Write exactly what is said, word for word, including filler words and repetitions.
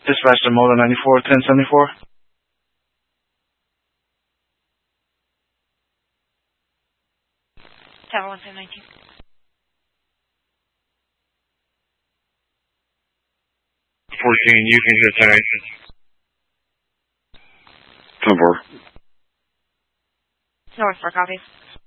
Dispatch to Motor ninety-four, ten seventy-four. Tower one seven nineteen. fourteen, you can hit ten eight. ten four. North four, copy.